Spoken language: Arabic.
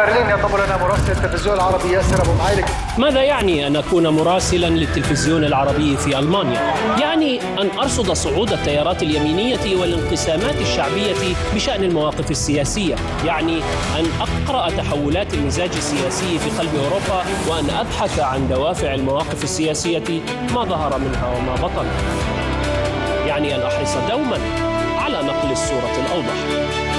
برلين ينضم لنا مراسل التلفزيون العربي ياسر أبو معالك. ماذا يعني أن أكون مراسلا للتلفزيون العربي في ألمانيا؟ يعني أن أرصد صعود التيارات اليمينية والانقسامات الشعبية بشأن المواقف السياسية، يعني أن أقرأ تحولات المزاج السياسي في قلب أوروبا، وأن أبحث عن دوافع المواقف السياسية ما ظهر منها وما بطن، يعني أن أحرص دوما على نقل الصورة الأوضح.